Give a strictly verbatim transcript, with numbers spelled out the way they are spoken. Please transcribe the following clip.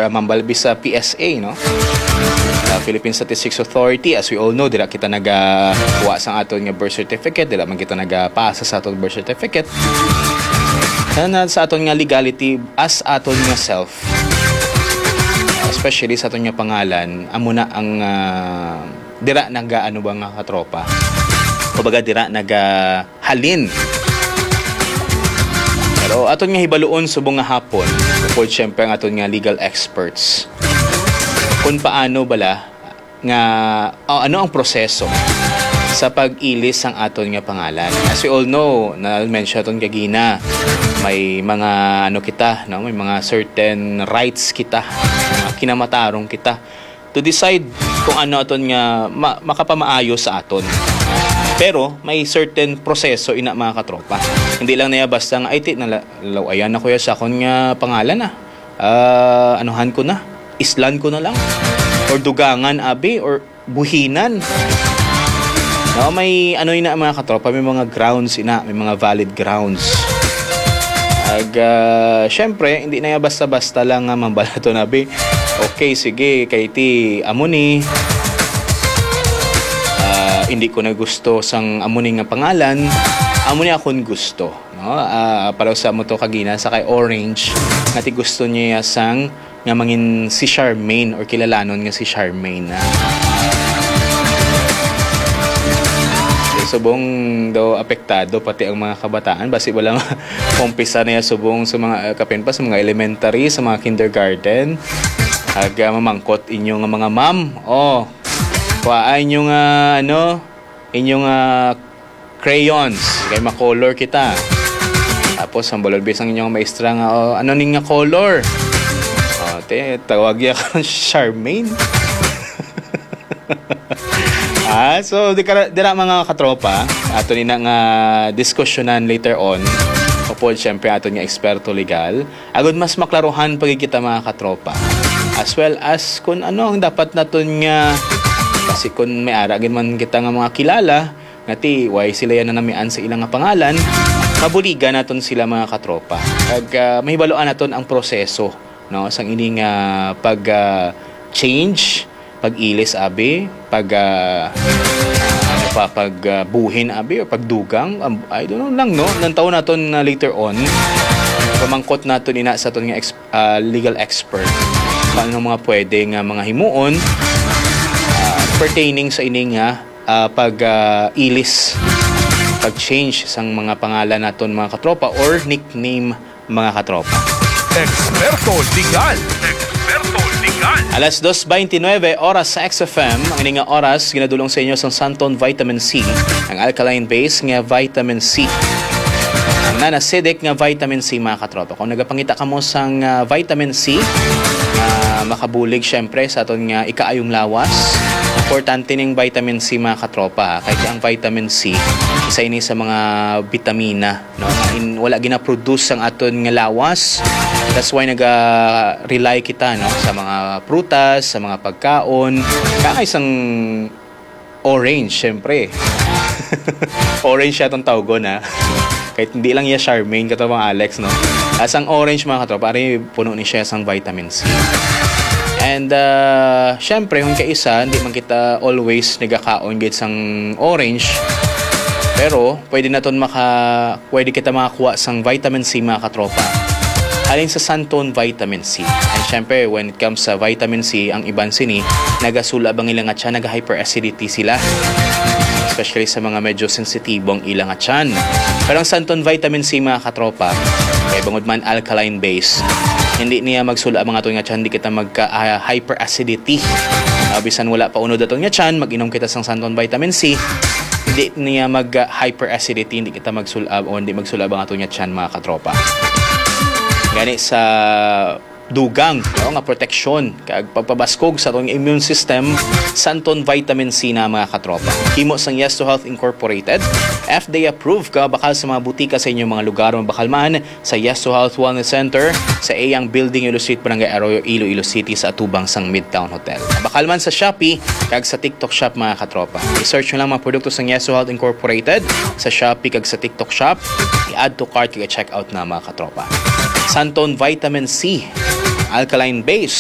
or uh, mambalbi sa P S A, no? Uh, Philippine Statistics Authority, as we all know, dila kita nagawa sa aton nga birth certificate, dila man kita nagapasa sa aton birth certificate. Na sa aton nga legality as aton nga self, especially sa aton nga pangalan, amo na ang uh, dira naga ano ba nga katropa. Kumbaga dira naga halin. Pero aton nga hibaluon subong nga hapon, bukod syempre ang aton nga legal experts, kung paano bala nga oh, ano ang proseso sa pag-ilis ang aton nga pangalan. As we all know, na-mention aton kagina, may mga ano kita, no, may mga certain rights kita, mga kinamatarong kita to decide kung ano aton nga ma- makapamaayo sa aton. Pero may certain proseso ina mga katropa. Hindi lang niya basta nga ay ti nalawayan na ko ya sa akon nga pangalan na. Uh, anuhan ko na, islan ko na lang, or dugangan abi, or buhinan. No, may ano ina mga katropa, may mga grounds ina, may mga valid grounds. Ag uh, syempre hindi na basta-basta lang nga mambalato na bi. Okay, sige, kay ti amo ni uh, hindi ko na gusto sang amo ni nga pangalan, amo ni akon gusto, no? Uh, para sa mo to kagina sa kay Orange, nga ti gusto niya sang nga mangin si Charmaine or kilalanon nga si Charmaine na. Subong daw apektado pati ang mga kabataan basi wala umpisa na ya subong sa mga uh, kapin pa sa mga elementary, sa mga kindergarten. Aga mamangkot inyong mga ma'am. Oh. Kuhaan inyong uh, ano, inyong uh, crayons kay ma-color kita. Tapos ang balolbis ang inyong maestra nga oh, ano ning nga color. Oh, te tawag ya kang Charmaine. Ah, so di ka dira mga katropa, ato ni na nga diskusyonan later on. Upod syempre ato nga eksperto legal. Agud mas maklaruhan pag kita mga katropa. As well as kung ano ang dapat naton nga, kasi kung may ara gid man kita nga mga kilala, ngati why sila yan na namian sa ilang nga pangalan, mabuligan naton sila mga katropa. Kag uh, mahibaluan naton ang proseso, no, sang ining uh, pag uh, change, pag-ilis abi, pag uh, ano pa, pag uh, buhin abi o pagdugang, um, I don't know lang no, nang taon naton na uh, later on pamangkot naton ina sa aton nga ex, uh, legal expert paano mga pwede nga mga himuon uh, pertaining sa ini nga uh, pag uh, ilis, pag change sang mga pangalan naton mga katropa or nickname mga katropa. Eksperto Legal. Eksperto Legal. Alas dos twenty-nine oras sa X F M. Ang ini nga oras ginadulong sa inyo sang Santon Vitamin C, ang alkaline base nga vitamin C, ang nanacidic nga vitamin C mga katropa. Kung nagapangita ka mo sang uh, vitamin C, uh, makabulig syempre sa aton nga ikaayong lawas. Importante ning vitamin C mga katropa, kahit ang vitamin C isa ini sa mga vitamina, no, in, wala gina-produce ang aton nga lawas. That's why nag-rely kita, no, sa mga prutas, sa mga pagkaon. Kaya isang orange, syempre. Orange siya itong tawgon, ha. Kahit hindi lang niya Charmaine, katawang Alex, no. As ang orange, mga katropa, pari puno ni siya sang vitamin C. And, uh, syempre, kung kaisa, hindi man kita always nagakaon git sang orange. Pero, pwede na ton maka, pwede kita makakuha sang vitamin C, mga katropa. Alin sa Santon Vitamin C. And syempre, when it comes sa vitamin C, ang iban sini, nagasula bang ilang atyan, nag-hyperacidity sila. Especially sa mga medyo sensitibong ilang atyan. Pero ang Santon Vitamin C, mga katropa, kay bangod man alkaline base, hindi niya magsula mga itong atyan, hindi kita magka-hyperacidity. Uh, bisan wala pa unod itong atyan, mag-inom kita sang Santon Vitamin C, hindi niya mag-hyperacidity, hindi kita magsulab o hindi magsulab ang itong atyan, mga katropa. Gani sa dugang, no, nga proteksyon kag pagpabaskog sa atong immune system, Santon Vitamin C na mga katropa. Himo sang Yes to Health Incorporated, F D A approved ka bakal sa mga butika sa inyong mga lugar mabakal man sa Yes to Health Wellness Center sa Eyang Building, Iloilo Street, Barangay Arroyo, Iloilo City sa atubang sang Midtown Hotel. Bakal man sa Shopee kag sa TikTok Shop mga katropa. I-search nyo lang mga produkto sang Yes to Health Incorporated sa Shopee kag sa TikTok Shop. I-add to cart kag i-check out na mga katropa. Santon Vitamin C, alkaline base,